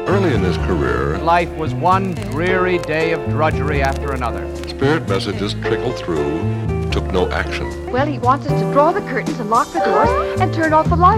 Early in his career, life was one dreary day of drudgery after another. Spirit messages trickled through, took no action. Well, he wants us to draw the curtains and lock the doors and turn off the light.